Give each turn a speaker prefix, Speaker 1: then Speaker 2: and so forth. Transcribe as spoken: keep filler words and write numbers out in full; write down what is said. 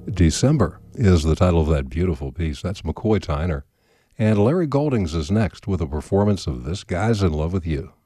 Speaker 1: December is the title of that beautiful piece. That's McCoy Tyner. And Larry Goldings is next with a performance of This Guy's in Love with You.